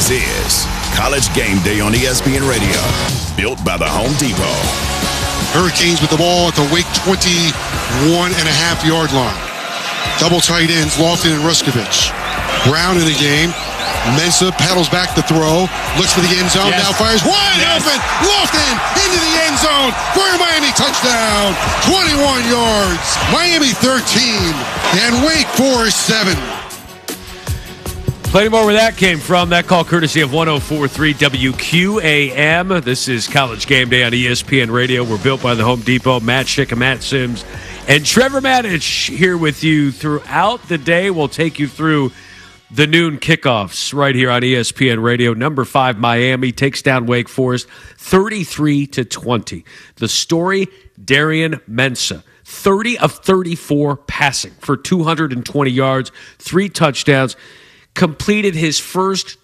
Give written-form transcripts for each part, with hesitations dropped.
This is College Game Day on ESPN Radio, built by the Home Depot. Hurricanes with the ball at the Wake 21.5-yard line. Double tight ends, Lofton and Ruskovich. Brown in the game. Mensah paddles back the throw. Looks for the end zone. Now fires wide open. Lofton into the end zone for a Miami touchdown. 21 yards. Miami 13 and Wake Forest 7. Plenty more where that came from. That call courtesy of 104.3 WQAM. This is College Game Day on ESPN Radio. We're built by the Home Depot. Matt Schick and Matt Sims and Trevor Matich here with you throughout the day. We'll take you through the noon kickoffs right here on ESPN Radio. Number 5, Miami takes down Wake Forest 33-20. The story, Darian Mensah. 30 of 34 passing for 220 yards, 3 touchdowns. Completed his first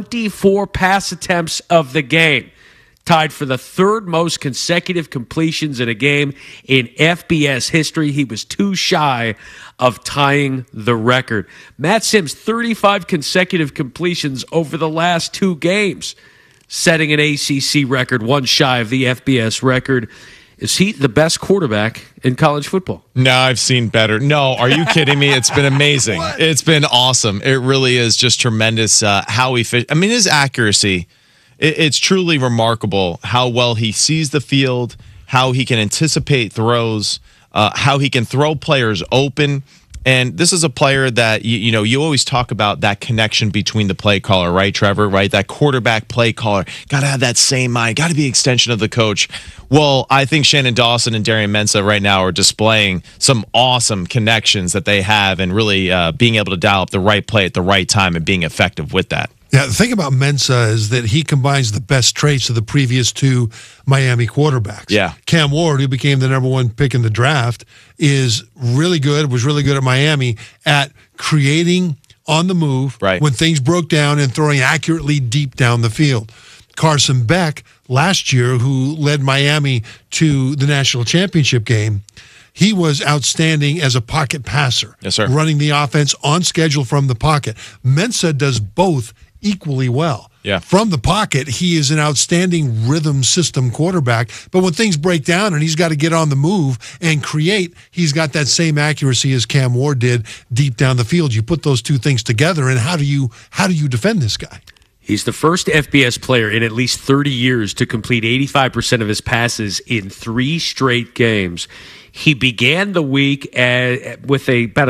24 pass attempts of the game. Tied for the 3rd most consecutive completions in a game in FBS history. He was too shy of tying the record. Matt Sims, 35 consecutive completions over the last 2 games, setting an ACC record, 1 shy of the FBS record. Is he the best quarterback in college football? No, I've seen better. No, are you kidding me? It's been amazing. It's been awesome. It really is just tremendous how he I mean, his accuracy, it's truly remarkable how well he sees the field, how he can anticipate throws, how he can throw players open. And this is a player that, you always talk about that connection between the play caller, right, Trevor, right? That quarterback play caller. Got to have that same mind. Got to be an extension of the coach. Well, I think Shannon Dawson and Darian Mensah right now are displaying some awesome connections that they have and really being able to dial up the right play at the right time and being effective with that. Yeah, the thing about Mensah is that he combines the best traits of the previous 2 Miami quarterbacks. Yeah. Cam Ward, who became the number 1 pick in the draft, was really good at Miami at creating on the move when things broke down and throwing accurately deep down the field. Carson Beck, last year, who led Miami to the national championship game, he was outstanding as a pocket passer. Yes, sir. Running the offense on schedule from the pocket. Mensah does both equally well. Yeah. From the pocket, he is an outstanding rhythm system quarterback. But when things break down and he's got to get on the move and create, he's got that same accuracy as Cam Ward did deep down the field. You put those 2 things together, and how do you defend this guy? He's the first FBS player in at least 30 years to complete 85% of his passes in 3 straight games. He began the week with about a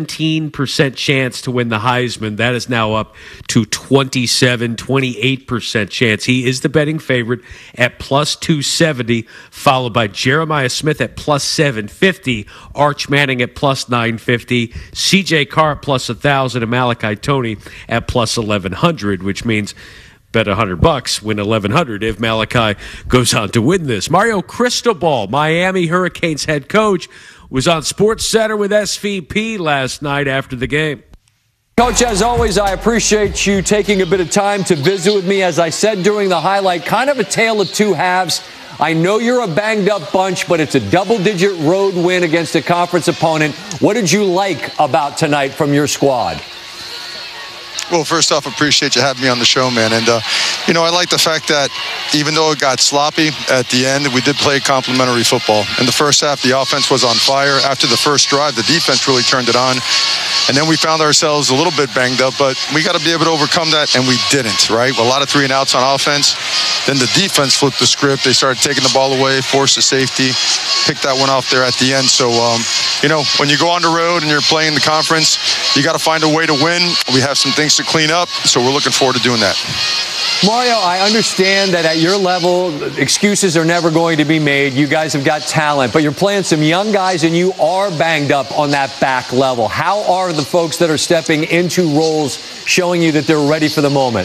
17% chance to win the Heisman. That is now up to 28% chance. He is the betting favorite at plus 270, followed by Jeremiah Smith at plus 750, Arch Manning at plus 950, CJ Carr at plus 1,000, and Malachi Toney at plus 1,100, which means bet $100, win $1,100 if Malachi goes on to win this. Mario Cristobal, Miami Hurricanes head coach, was on SportsCenter with SVP last night after the game. Coach, as always, I appreciate you taking a bit of time to visit with me. As I said during the highlight, kind of a tale of 2 halves. I know you're a banged-up bunch, but it's a double-digit road win against a conference opponent. What did you like about tonight from your squad? Well, first off, appreciate you having me on the show, man. And, I like the fact that even though it got sloppy at the end, we did play complimentary football. In the first half, the offense was on fire. After the first drive, the defense really turned it on. And then we found ourselves a little bit banged up, but we got to be able to overcome that, and we didn't, right? A lot of 3 and outs on offense. Then the defense flipped the script. They started taking the ball away, forced a safety, picked that one off there at the end. So, when you go on the road and you're playing the conference, you got to find a way to win. We have some things to clean up, so we're looking forward to doing that. Mario, I understand that at your level, excuses are never going to be made. You guys have got talent, but you're playing some young guys, and you are banged up on that back level. How are the folks that are stepping into roles showing you that they're ready for the moment?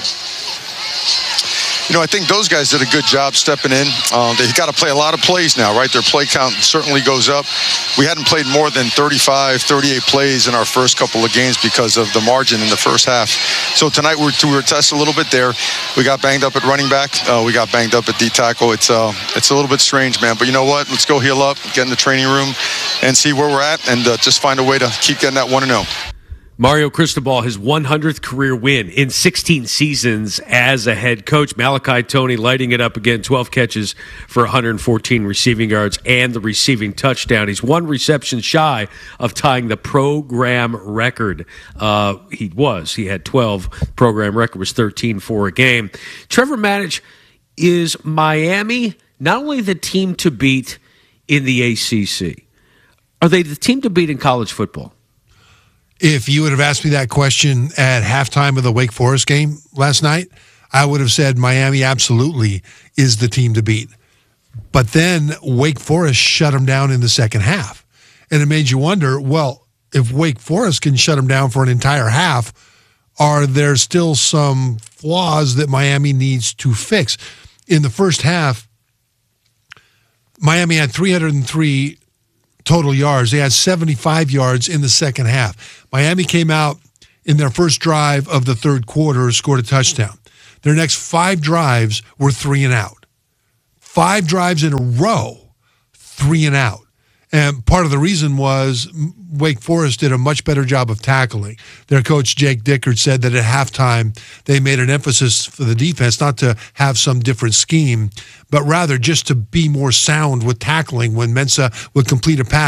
I think those guys did a good job stepping in. They've got to play a lot of plays now, right? Their play count certainly goes up. We hadn't played more than 35, 38 plays in our first couple of games because of the margin in the first half. So tonight we were tested a little bit there. We got banged up at running back. We got banged up at D tackle. It's a little bit strange, man. But you know what? Let's go heal up, get in the training room, and see where we're at, and just find a way to keep getting that 1-0. Mario Cristobal, his 100th career win in 16 seasons as a head coach. Malachi Toney lighting it up again, 12 catches for 114 receiving yards and the receiving touchdown. He's one reception shy of tying the program record. He had 12. Program record was 13 for a game. Trevor Matich, is Miami not only the team to beat in the ACC, are they the team to beat in college football? If you would have asked me that question at halftime of the Wake Forest game last night, I would have said Miami absolutely is the team to beat. But then Wake Forest shut them down in the second half. And it made you wonder, well, if Wake Forest can shut them down for an entire half, are there still some flaws that Miami needs to fix? In the first half, Miami had 303 total yards. They had 75 yards in the second half. Miami came out in their first drive of the third quarter, scored a touchdown. Their next 5 drives were 3 and out. 5 drives in a row, 3 and out. And part of the reason was Wake Forest did a much better job of tackling. Their coach, Jake Dickert, said that at halftime they made an emphasis for the defense not to have some different scheme, but rather just to be more sound with tackling when Mensah would complete a pass.